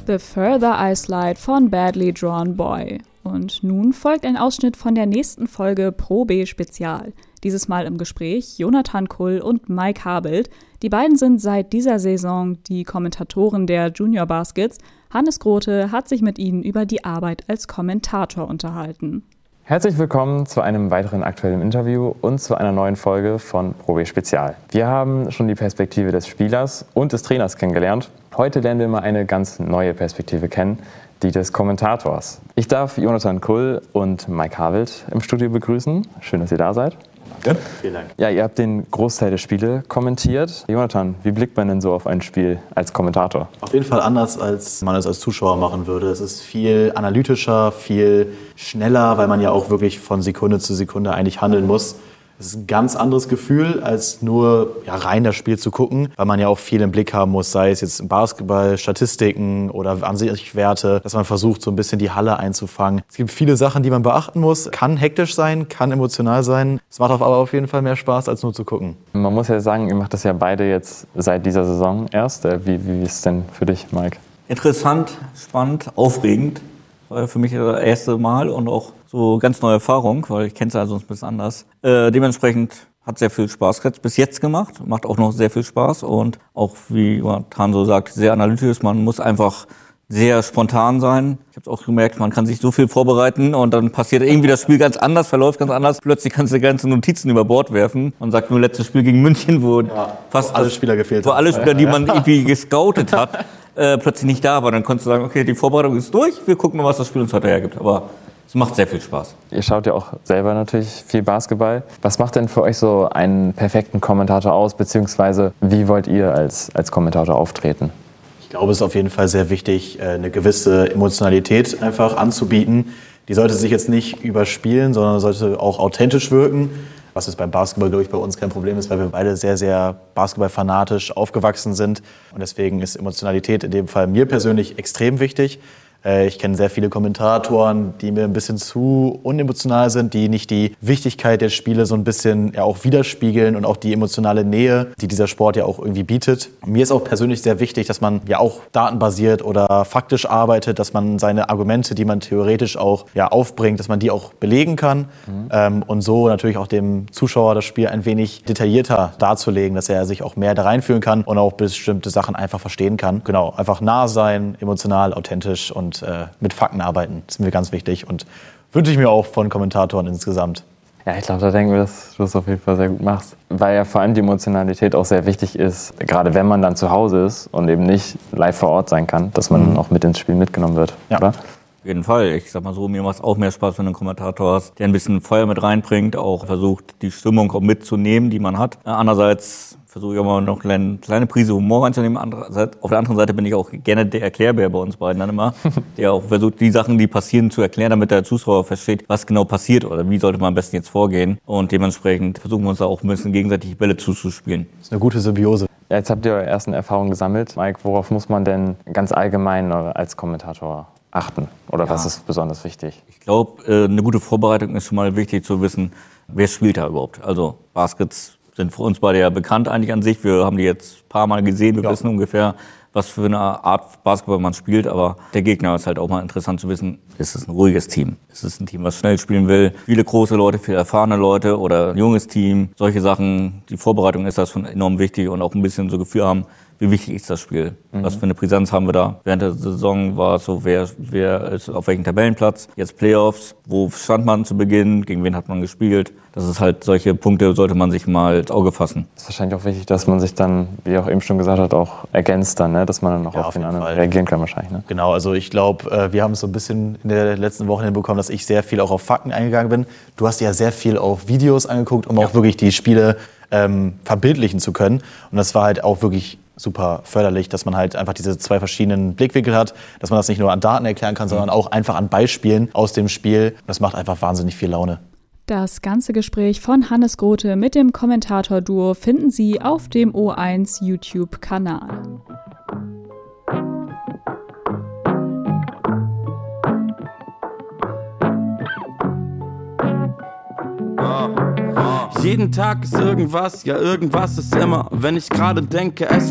The Further I Slide von Badly Drawn Boy. Und nun folgt ein Ausschnitt von der nächsten Folge Pro B Spezial. Dieses Mal im Gespräch Jonathan Kull und Mike Habelt. Die beiden sind seit dieser Saison die Kommentatoren der Junior Baskets. Hannes Grote hat sich mit ihnen über die Arbeit als Kommentator unterhalten. Herzlich willkommen zu einem weiteren aktuellen Interview und zu einer neuen Folge von Pro B Spezial. Wir haben schon die Perspektive des Spielers und des Trainers kennengelernt. Heute lernen wir mal eine ganz neue Perspektive kennen, die des Kommentators. Ich darf Jonathan Kull und Mike Habelt im Studio begrüßen. Schön, dass ihr da seid. Ja, vielen Dank. Ja, ihr habt den Großteil der Spiele kommentiert. Jonathan, wie blickt man denn so auf ein Spiel als Kommentator? Auf jeden Fall anders, als man es als Zuschauer machen würde. Es ist viel analytischer, viel schneller, weil man ja auch wirklich von Sekunde zu Sekunde eigentlich handeln muss. Es ist ein ganz anderes Gefühl, als nur rein das Spiel zu gucken, weil man ja auch viel im Blick haben muss, sei es jetzt im Basketball, Statistiken oder Ansichtswerte, dass man versucht, so ein bisschen die Halle einzufangen. Es gibt viele Sachen, die man beachten muss. Kann hektisch sein, kann emotional sein. Es macht aber auf jeden Fall mehr Spaß, als nur zu gucken. Man muss ja sagen, ihr macht das ja beide jetzt seit dieser Saison erst. Wie ist es denn für dich, Mike? Interessant, spannend, aufregend. War für mich das erste Mal und auch so ganz neue Erfahrung, weil ich kenne es ja sonst ein bisschen anders. Dementsprechend hat sehr viel Spaß bis jetzt gemacht, macht auch noch sehr viel Spaß und auch, wie Tan so sagt, sehr analytisch. Man muss einfach sehr spontan sein. Ich habe es auch gemerkt, man kann sich so viel vorbereiten und dann passiert irgendwie das Spiel ganz anders, verläuft ganz anders. Plötzlich kannst du ganze Notizen über Bord werfen. Man sagt nur letztes Spiel gegen München, wo fast alle Spieler gefehlt haben. Wo alle Spieler, die man irgendwie gescoutet hat, plötzlich nicht da war. Dann konntest du sagen, okay, die Vorbereitung ist durch, wir gucken mal, was das Spiel uns heute hergibt. Aber es macht sehr viel Spaß. Ihr schaut ja auch selber natürlich viel Basketball. Was macht denn für euch so einen perfekten Kommentator aus, beziehungsweise wie wollt ihr als Kommentator auftreten? Ich glaube, es ist auf jeden Fall sehr wichtig, eine gewisse Emotionalität einfach anzubieten. Die sollte sich jetzt nicht überspielen, sondern sollte auch authentisch wirken. Was jetzt beim Basketball, glaube ich, bei uns kein Problem ist, weil wir beide sehr, sehr basketballfanatisch aufgewachsen sind. Und deswegen ist Emotionalität in dem Fall mir persönlich extrem wichtig. Ich kenne sehr viele Kommentatoren, die mir ein bisschen zu unemotional sind, die nicht die Wichtigkeit der Spiele so ein bisschen auch widerspiegeln und auch die emotionale Nähe, die dieser Sport ja auch irgendwie bietet. Mir ist auch persönlich sehr wichtig, dass man ja auch datenbasiert oder faktisch arbeitet, dass man seine Argumente, die man theoretisch auch aufbringt, dass man die auch belegen kann und so natürlich auch dem Zuschauer das Spiel ein wenig detaillierter darzulegen, dass er sich auch mehr da reinfühlen kann und auch bestimmte Sachen einfach verstehen kann. Genau, einfach nah sein, emotional, authentisch und mit Fakten arbeiten. Das ist mir ganz wichtig und wünsche ich mir auch von Kommentatoren insgesamt. Ja, ich glaube, da denken wir, dass du das auf jeden Fall sehr gut machst. Weil ja vor allem die Emotionalität auch sehr wichtig ist, gerade wenn man dann zu Hause ist und eben nicht live vor Ort sein kann, dass man auch mit ins Spiel mitgenommen wird, oder? Auf jeden Fall. Ich sag mal so, mir macht es auch mehr Spaß, wenn du einen Kommentator hast, der ein bisschen Feuer mit reinbringt, auch versucht, die Stimmung auch mitzunehmen, die man hat. Andererseits versuche ich auch mal noch eine kleine Prise Humor reinzunehmen. Auf der anderen Seite bin ich auch gerne der Erklärbär bei uns beiden dann immer, der auch versucht, die Sachen, die passieren, zu erklären, damit der Zuschauer versteht, was genau passiert oder wie sollte man am besten jetzt vorgehen. Und dementsprechend versuchen wir uns da auch ein bisschen gegenseitig die Bälle zuzuspielen. Das ist eine gute Symbiose. Ja, jetzt habt ihr eure ersten Erfahrungen gesammelt. Mike, worauf muss man denn ganz allgemein als Kommentator achten? Oder was ist besonders wichtig? Ich glaube, eine gute Vorbereitung ist schon mal wichtig zu wissen, wer spielt da überhaupt. Also Baskets sind für uns beide ja bekannt eigentlich an sich. Wir haben die jetzt ein paar Mal gesehen. Wir wissen ungefähr, was für eine Art Basketball man spielt. Aber der Gegner ist halt auch mal interessant zu wissen, ist es ein ruhiges Team? Ist es ein Team, was schnell spielen will? Viele große Leute, viele erfahrene Leute oder ein junges Team. Solche Sachen, die Vorbereitung ist das schon enorm wichtig und auch ein bisschen so Gefühl haben, wie wichtig ist das Spiel? Was für eine Brisanz haben wir da? Während der Saison war es so, wer ist auf welchem Tabellenplatz? Jetzt Playoffs, wo stand man zu Beginn? Gegen wen hat man gespielt? Das ist halt, solche Punkte sollte man sich mal ins Auge fassen. Es ist wahrscheinlich auch wichtig, dass man sich dann, wie auch eben schon gesagt hat, auch ergänzt dann, ne? Dass man dann auch auf den anderen reagieren kann wahrscheinlich. Ne? Genau, also ich glaube, wir haben es so ein bisschen in der letzten Woche hinbekommen, dass ich sehr viel auch auf Fakten eingegangen bin. Du hast dir ja sehr viel auf Videos angeguckt, um auch wirklich die Spiele verbildlichen zu können. Und das war halt auch wirklich super förderlich, dass man halt einfach diese zwei verschiedenen Blickwinkel hat, dass man das nicht nur an Daten erklären kann, sondern auch einfach an Beispielen aus dem Spiel. Das macht einfach wahnsinnig viel Laune. Das ganze Gespräch von Hannes Grote mit dem Kommentator-Duo finden Sie auf dem O1 YouTube-Kanal. Jeden Tag ist irgendwas, ja irgendwas ist immer. Wenn ich gerade denke, es